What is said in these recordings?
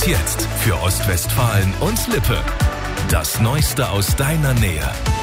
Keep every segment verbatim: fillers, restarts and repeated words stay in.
jetzt für Ostwestfalen und Lippe. Das Neueste aus deiner Nähe.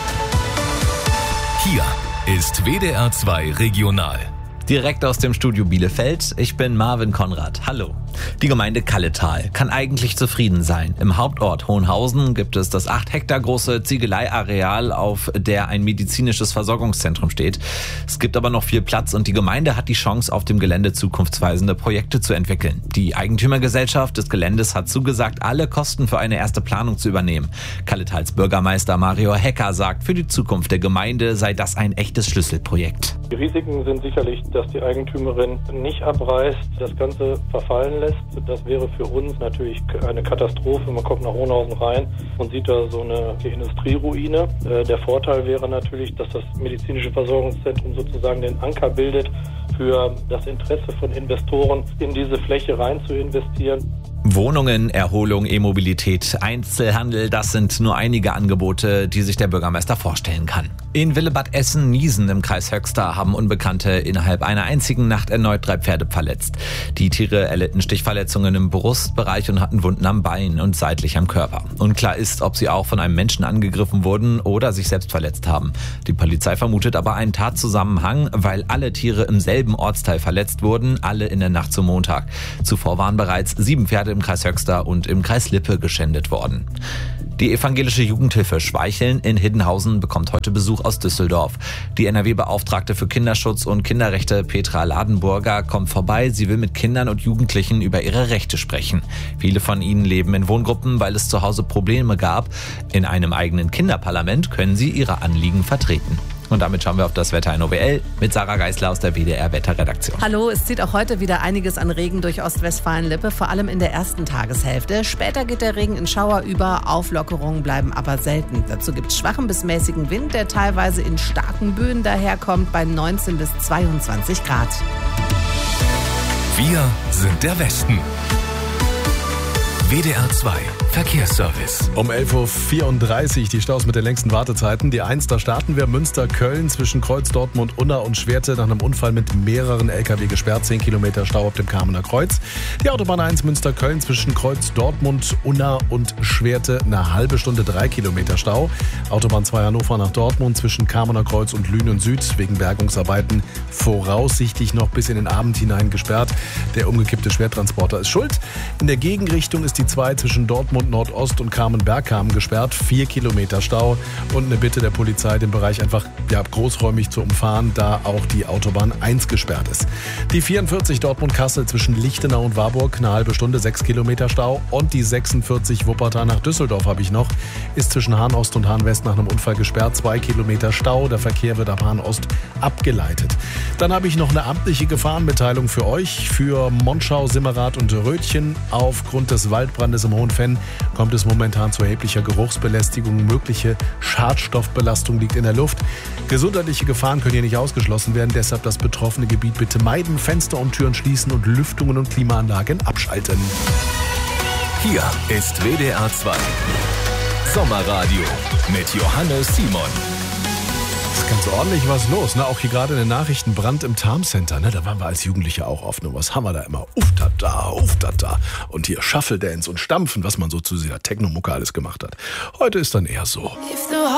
Hier ist W D R zwei Regional. Direkt aus dem Studio Bielefeld, ich bin Marvin Konrad. Hallo. Die Gemeinde Kalletal kann eigentlich zufrieden sein. Im Hauptort Hohenhausen gibt es das acht Hektar große Ziegeleiareal, auf der ein medizinisches Versorgungszentrum steht. Es gibt aber noch viel Platz und die Gemeinde hat die Chance, auf dem Gelände zukunftsweisende Projekte zu entwickeln. Die Eigentümergesellschaft des Geländes hat zugesagt, alle Kosten für eine erste Planung zu übernehmen. Kalletals Bürgermeister Mario Hecker sagt, für die Zukunft der Gemeinde sei das ein echtes Schlüsselprojekt. Die Risiken sind sicherlich, dass die Eigentümerin nicht abreißt, das Ganze verfallen lässt. Das wäre für uns natürlich eine Katastrophe. Man kommt nach Hohenhausen rein und sieht da so eine Industrieruine. Der Vorteil wäre natürlich, dass das medizinische Versorgungszentrum sozusagen den Anker bildet für das Interesse von Investoren, in diese Fläche rein zu investieren. Wohnungen, Erholung, E-Mobilität, Einzelhandel, das sind nur einige Angebote, die sich der Bürgermeister vorstellen kann. In Willebad Essen-Niesen im Kreis Höxter haben Unbekannte innerhalb einer einzigen Nacht erneut drei Pferde verletzt. Die Tiere erlitten Stichverletzungen im Brustbereich und hatten Wunden am Bein und seitlich am Körper. Unklar ist, ob sie auch von einem Menschen angegriffen wurden oder sich selbst verletzt haben. Die Polizei vermutet aber einen Tatzusammenhang, weil alle Tiere im selben Ortsteil verletzt wurden, alle in der Nacht zum Montag. Zuvor waren bereits sieben Pferde im Kreis Höxter und im Kreis Lippe geschändet worden. Die evangelische Jugendhilfe Schweicheln in Hiddenhausen bekommt heute Besuch aus Düsseldorf. Die N R W-Beauftragte für Kinderschutz und Kinderrechte Petra Ladenburger kommt vorbei. Sie will mit Kindern und Jugendlichen über ihre Rechte sprechen. Viele von ihnen leben in Wohngruppen, weil es zu Hause Probleme gab. In einem eigenen Kinderparlament können sie ihre Anliegen vertreten. Und damit schauen wir auf das Wetter in O W L mit Sarah Geisler aus der W D R-Wetterredaktion. Hallo, es zieht auch heute wieder einiges an Regen durch Ostwestfalen-Lippe, vor allem in der ersten Tageshälfte. Später geht der Regen in Schauer über, Auflockerungen bleiben aber selten. Dazu gibt es schwachen bis mäßigen Wind, der teilweise in starken Böen daherkommt, bei neunzehn bis zweiundzwanzig Grad. Wir sind der Westen. W D R zwei Verkehrsservice. Um elf Uhr vierunddreißig die Staus mit den längsten Wartezeiten. Die eins, da starten wir Münster-Köln zwischen Kreuz, Dortmund, Unna und Schwerte nach einem Unfall mit mehreren L K W gesperrt. zehn Kilometer Stau auf dem Kamener Kreuz. Die Autobahn eins Münster-Köln zwischen Kreuz, Dortmund, Unna und Schwerte eine halbe Stunde, drei Kilometer Stau. Autobahn zwei Hannover nach Dortmund zwischen Kamener Kreuz und Lünen Süd wegen Bergungsarbeiten voraussichtlich noch bis in den Abend hinein gesperrt. Der umgekippte Schwertransporter ist schuld. In der Gegenrichtung ist die zwei zwischen Dortmund Nordost und Kamen-Bergkamen gesperrt. Vier Kilometer Stau und eine Bitte der Polizei, den Bereich einfach ja, großräumig zu umfahren, da auch die Autobahn eins gesperrt ist. Die vierundvierzig Dortmund-Kassel zwischen Lichtenau und Warburg, eine halbe Stunde, sechs Kilometer Stau. Und die sechsundvierzig Wuppertal nach Düsseldorf habe ich noch, ist zwischen Hahn Ost und Hahn West nach einem Unfall gesperrt. Zwei Kilometer Stau, der Verkehr wird ab Hahn Ost abgeleitet. Dann habe ich noch eine amtliche Gefahrenmitteilung für euch, für Monschau, Simmerath und Rötchen. Aufgrund des Waldbrandes im Hohenfenn kommt es momentan zu erheblicher Geruchsbelästigung. Mögliche Schadstoffbelastung liegt in der Luft. Gesundheitliche Gefahren können hier nicht ausgeschlossen werden. Deshalb das betroffene Gebiet bitte meiden, Fenster und Türen schließen und Lüftungen und Klimaanlagen abschalten. Hier ist W D R zwei Sommerradio mit Johannes Simon. Ist ganz ordentlich was los, ne? Auch hier gerade in den Nachrichten Brand im Tarm-Center, ne? Da waren wir als Jugendliche auch oft. Nur was haben wir da immer? Uftata, uftata. Und hier Shuffle Dance und Stampfen, was man so zu dieser Techno-Mucke alles gemacht hat. Heute ist dann eher so.